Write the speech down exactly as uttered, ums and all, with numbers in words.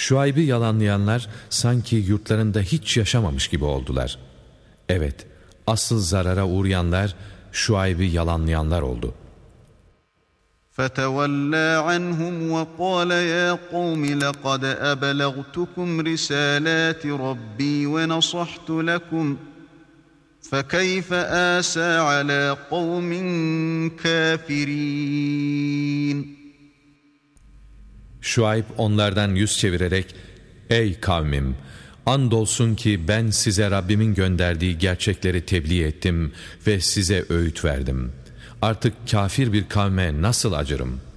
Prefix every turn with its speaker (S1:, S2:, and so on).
S1: Şuayb'i yalanlayanlar sanki yurtlarında hiç yaşamamış gibi oldular. Evet, asıl zarara uğrayanlar Şuayb'i yalanlayanlar oldu.
S2: فَتَوَلَّى عَنْهُمْ وَقَالَ يَا قَوْمِ لَقَدْ أَبْلَغْتُكُمْ رِسَالَاتِ رَبِّي وَنَصَحْتُ لَكُمْ فَكَيْفَ آسَى عَلَى قَوْمٍ كَافِرِينَ.
S1: Şuayb onlardan yüz çevirerek, ey kavmim, andolsun ki ben size Rabbimin gönderdiği gerçekleri tebliğ ettim ve size öğüt verdim. Artık kafir bir kavme nasıl acırım?''